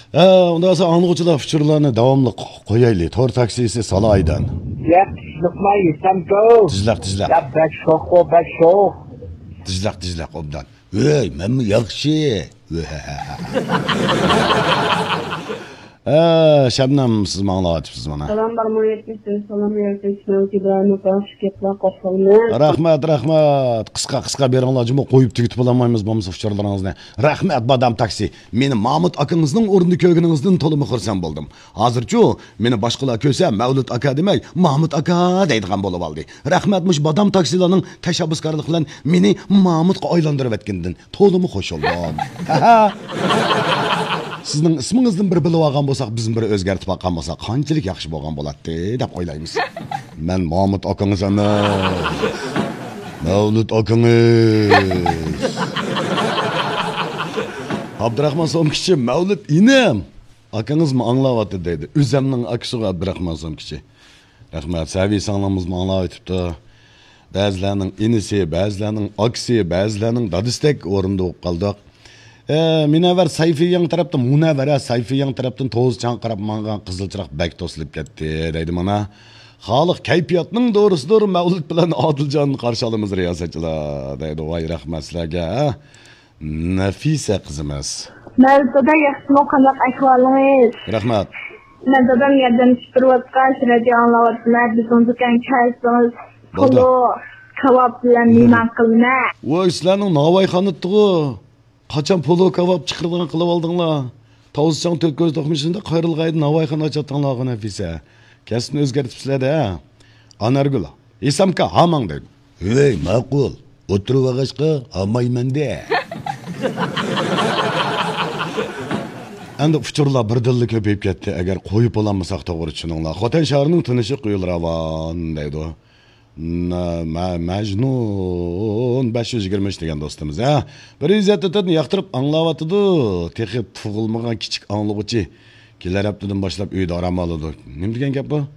Ondan sonra anlıqçılar fikirlerini devamlı koyaylı. Tor taksisi salaydan. Yep, sıkma yesem go. Tizlak. Ya bek şok o bek şok. Tizlak obdan. Ey, men mi yaxshi? Şebnem siz bana aytıpsınız bana. Salam barman yetmişsiniz. Salam yetmişsiniz. İbrahim Ökaş ketler qo'shildi. Rahmat. Qisqa beringlarjimi qo'yib tugitib olamaymiz bo'lmasa fikirlaringizni. Rahmat Badam taksi. Meni Mahmud akangizning o'rnida ko'rganingizdan to'liq xursand bo'ldim. Hozirchu meni boshqalar ko'rsa Mavlud aka demay, Mahmud aka deydigan bo'lib oldi. Rahmatmush Badam taksilarning tashabbuskorligi bilan meni Mahmudga aylantirib etgandan to'liq xush oldum. Sizning ismingizdan bir bilib olgan bo'lsak, bizni bir o'zgartib olgan bo'lsa, qanchalik yaxshi bo'lgan bo'ladi deb o'ylaymiz. Men Mahmud akangiz emas. Mavlud akangiz. Abdurahmon Somkichi, Mavlud inim. Akangizmi anglayapti deydi. O'zimning akasi Abdurahmon Somkichi. Rahmat, saviy sanglamizmi anglab o'tibdi. Ba'zilarning inisi, ba'zilarning akasi, ba'zilarning dadistek o'rinda o'qib qoldik. Minavvar Sayfiyan tarafdan, Munavvara Sayfiyan tarafdan to'z chanqirab mangan qizilchiroq bak to'silib ketdi deydi mana. Xalq kayfiyatning doğrusudur, Mavlud bilan Odiljon qarshi olamiz riyosatchilar deydi. Voy rahmat sizlarga. Nafisa qizimiz. Mavzuda yaxshimi qanday ahvolingiz? Rahmat. Mavzudan yerdan chiqirayotgan radio anglayapsizlar. Biz undan kelsangiz polo kebab bilan nima qilma. Voy sizlarning Navoiyxonatdigi qachon polo kebab chiqirgan qilib oldinglar? Tavsichang to'kko'z to'qmishida qayrilg'aydi Navoiyxon ochatdinglar Nafisa. Kasbni o'zgartibsizlar-da. Anargul. Esamka hamang deydi. Ey, ma'qul. O'tirib ag'ashqa olmayman-da. Endi fikirlar birdilli ko'payib ketdi. Agar qo'yib olamasak to'g'ri tushuninglar. Xotin shahrining tinishi quyil ravon deydi. Majnun 523 degan do'stimiz, ha. Bir izzatni yoqtirib anglayotdi. Texib tug'ilmagan kichik anglag'uchi kelar haftadan boshlab uyda orom oladi. Nima degan gap bu?